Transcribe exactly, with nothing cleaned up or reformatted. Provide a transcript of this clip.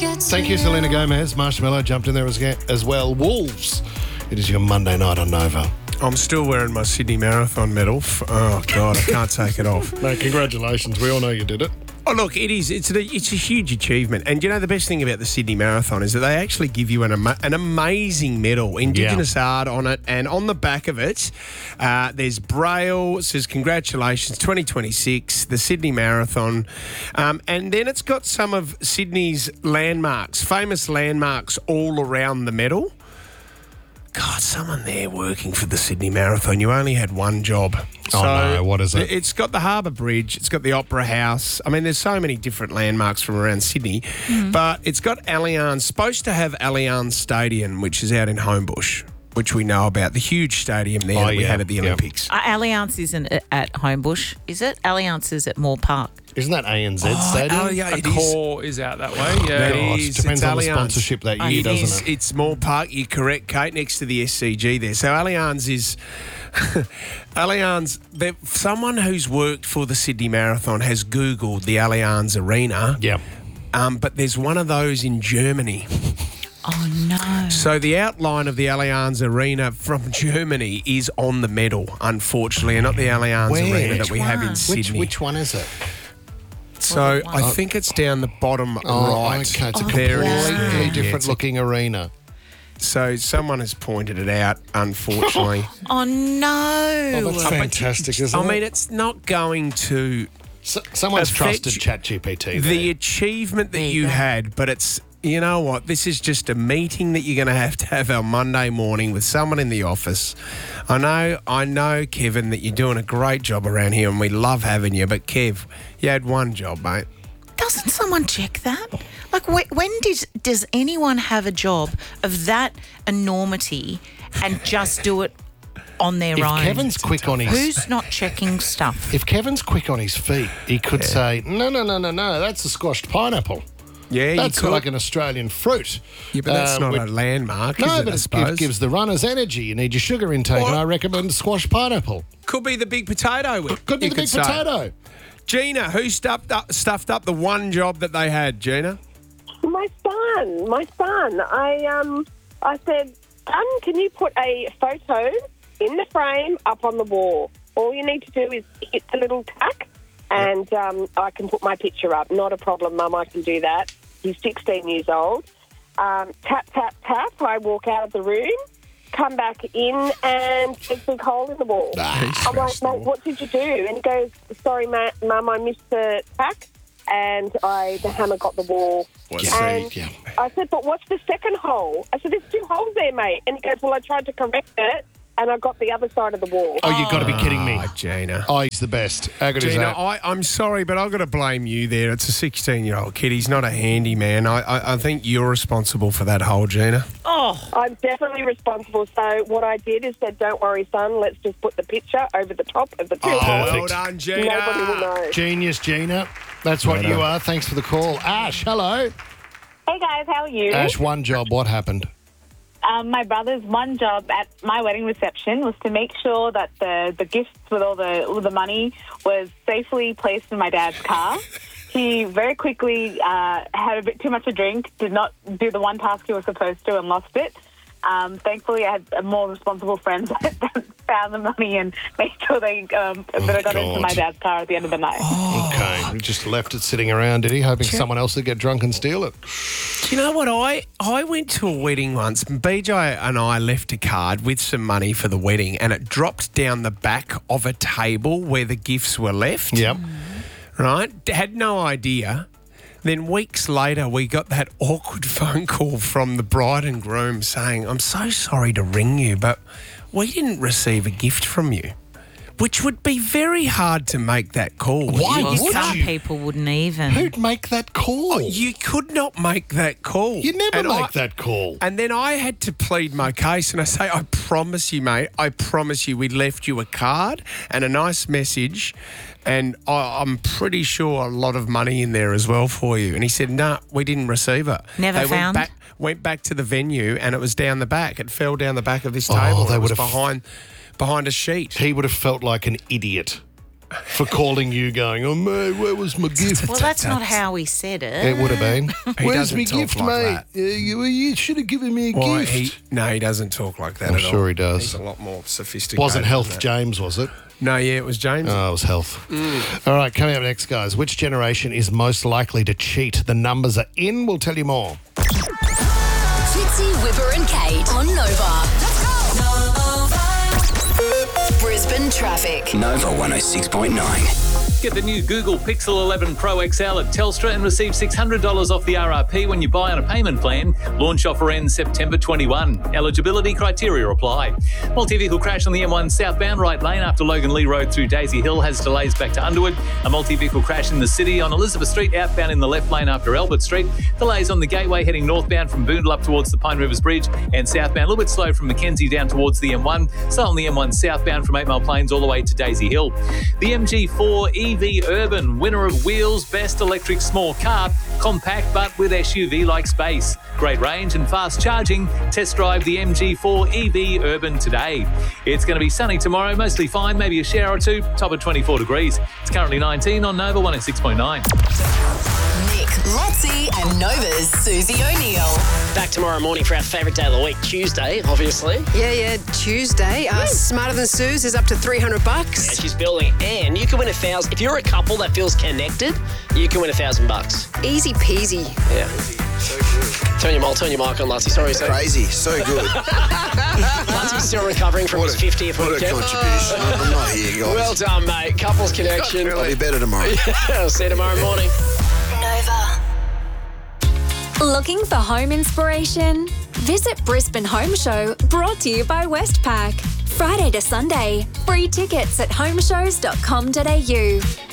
gets Thank you, Selena Gomez. Marshmallow jumped in there as, as well. Wolves. It is your Monday night on Nova. I'm still wearing my Sydney Marathon medal. Oh, God, I can't take it off. No, congratulations. We all know you did it. Oh, look, it is. It's a, it's a huge achievement. And, you know, the best thing about the Sydney Marathon is that they actually give you an, ama- an amazing medal, Indigenous yeah. art on it. And on the back of it, uh, there's Braille. It says, congratulations, twenty twenty-six, the Sydney Marathon. Um, and then it's got some of Sydney's landmarks, famous landmarks all around the medal. God, someone there working for the Sydney Marathon. You only had one job. Oh, so no. What is it? It's got the Harbour Bridge. It's got the Opera House. I mean, there's so many different landmarks from around Sydney. Mm. But it's got Allianz, supposed to have Allianz Stadium, which is out in Homebush, which we know about, the huge stadium there oh, that we yeah. had at the yep. Olympics. Uh, Allianz isn't at Homebush, is it? Allianz is at Moore Park. Isn't that A N Z oh, Stadium? Oh, yeah, a core is. is out that way. Yeah, That God, is. It depends it's on Allianz. the sponsorship that year, It doesn't is. it? It's Moore Park. You're correct, Kate, next to the S C G there. So Allianz is... Allianz, someone who's worked for the Sydney Marathon has Googled the Allianz Arena. Yeah. Um, but there's one of those in Germany. Oh, no. So the outline of the Allianz Arena from Germany is on the medal, unfortunately, and not the Allianz Where? Arena that Which we have in one? Sydney. Which, which one is it? So Oh, I think it's down the bottom Oh, right. okay. It's a Oh, There it is. completely Yeah, different it's a- looking arena. So someone has pointed it out, unfortunately. Oh, no. Oh, that's fantastic, isn't I it? mean, it's not going to So, someone's affect trusted ChatGPT there. the achievement that There you you go. had, but it's, you know what, this is just a meeting that you're going to have to have on Monday morning with someone in the office. I know, I know, Kevin, that you're doing a great job around here and we love having you, but Kev, you had one job, mate. Doesn't someone check that? Like, wh- when does, does anyone have a job of that enormity and just do it on their if own? Kevin's quick on his... Who's not checking stuff? If Kevin's quick on his feet, he could Yeah. say, no, no, no, no, no, that's a squashed pineapple. Yeah, That's you could. like an Australian fruit. Yeah, but that's Uh, not with- a landmark, No, is it, but I it suppose? gives, gives the runners energy. You need your sugar intake, Or- and I recommend squashed pineapple. Could be the big potato whip. Could be you the big say. potato. Gina, who stuffed up, stuffed up the one job that they had, Gina? My son, my son. I um, I said, son, can you put a photo in the frame up on the wall? All you need to do is hit the little tack, and um, I can put my picture up. Not a problem, Mum. I can do that. He's sixteen years old. Um, tap, tap, tap. I walk out of the room, come back in, and there's a big hole in the wall. Ah, I'm like, mate, what did you do? And he goes, sorry, ma- Mum, I missed the tack, and I the hammer got the wall. Yeah, And yeah. I said, but what's the second hole? I said, there's two holes there, mate. And he goes, well, I tried to correct it, and I got the other side of the wall. Oh, you've got to be kidding me. Oh, Gina. Oh, he's the best. How good is Gina, that? I, I'm sorry, but I've got to blame you there. It's a sixteen-year-old kid. He's not a handyman. I, I, I think you're responsible for that hole, Gina. Oh, I'm definitely responsible. So what I did is said, don't worry, son, let's just put the picture over the top of the two Oh, holes. well Perfect. done, Gina. Nobody will know. Genius, Gina. That's what Well you done. are. Thanks for the call. Ash, hello. Hey guys, how are you? Ash, one job. What happened? Um, my brother's one job at my wedding reception was to make sure that the, the gifts with all the all the money was safely placed in my dad's car. He very quickly uh, had a bit too much to drink, did not do the one task he was supposed to, and lost it. Um, thankfully, I had a more responsible friends that found the money and made sure they um, that I got God. into my dad's car at the end of the night. Okay. He just left it sitting around, did he? Hoping someone else would get drunk and steal it. Do you know what? I, I went to a wedding once, and B J and I left a card with some money for the wedding, and it dropped down the back of a table where the gifts were left. Yep. Right? Had no idea. Then weeks later, we got that awkward phone call from the bride and groom saying, I'm so sorry to ring you, but we didn't receive a gift from you. Which would be very hard to make that call. Why You, would some you? people wouldn't even. Who'd make that call? you could not make that call. You never And make I- that call. And then I had to plead my case and I say, I promise you, mate, I promise you we left you a card and a nice message and I, I'm pretty sure a lot of money in there as well for you. And he said, nah, we didn't receive it. Never they found? Went back, went back to the venue and it was down the back. It fell down the back of this Oh, table. they It was would have- behind, behind a sheet. He would have felt like an idiot. for calling you going, oh, mate, where was my gift? Well, that's not how he said it. It would have been. He Where's doesn't my talk gift, like mate? that. Uh, you, you should have given me a Well, gift. he, no, he doesn't talk like that I'm at all. sure he does. He's a lot more sophisticated. Wasn't than Health that. James, was it? No, yeah, it was James. Oh, it was Health. All right, coming up next, guys. Which generation is most likely to cheat? The numbers are in. We'll tell you more. Fitzy, Whipper and Kate on Nova. Brisbane traffic. Nova one oh six point nine. Get the new Google Pixel eleven Pro X L at Telstra and receive six hundred dollars off the R R P when you buy on a payment plan. Launch offer ends September twenty-first. Eligibility criteria apply. Multi-vehicle crash on the M one southbound right lane after Logan Lee Road through Daisy Hill has delays back to Underwood. A multi-vehicle crash in the city on Elizabeth Street outbound in the left lane after Albert Street. Delays on the Gateway heading northbound from Boondall up towards the Pine Rivers Bridge and southbound a little bit slow from Mackenzie down towards the M one. So on the M one southbound from Eight Mile Plains all the way to Daisy Hill. The M G four E V Urban, winner of Wheels Best Electric Small Car, compact but with S U V-like space. Great range and fast charging. Test drive the M G four E V Urban today. It's going to be sunny tomorrow, mostly fine, maybe a shower or two, top of twenty-four degrees. It's currently nineteen on Nova one oh six point nine. Nick, Lotzie and Nova's Susie O'Neill. Back tomorrow morning for our favourite day of the week, Tuesday, obviously. Yeah, yeah, Tuesday. Uh, Smarter Than Suze is up to three hundred bucks. And she's building, and you can win a thousand. If you're a couple that feels connected, you can win a thousand bucks. Easy peasy. Yeah. Turn your mic, turn your mic on, Lotzie. Sorry, sir. Crazy, so good. Lottie's still recovering from What his a- fiftieth what a weekend. contribution. I'm not here, guys. Well done, mate. Couples connection. I'll be better tomorrow. I'll see you tomorrow morning. Nova. Looking for home inspiration? Visit Brisbane Home Show, brought to you by Westpac. Friday to Sunday. Free tickets at homeshows dot com dot a u.